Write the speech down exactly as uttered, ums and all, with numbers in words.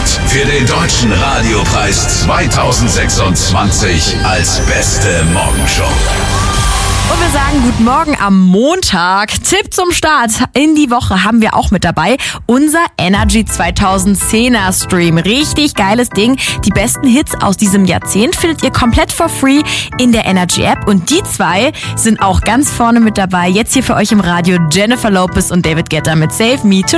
für den Deutschen Radiopreis zweitausendsechsundzwanzig als beste Morgenshow. Und wir sagen guten Morgen am Montag. Tipp zum Start in die Woche haben wir auch mit dabei. Unser Energy zweitausendzehner Stream. Richtig geiles Ding. Die besten Hits aus diesem Jahrzehnt findet ihr komplett for free in der Energy App. Und die zwei sind auch ganz vorne mit dabei. Jetzt hier für euch im Radio Jennifer Lopez und David Guetta mit Save Me Tonight.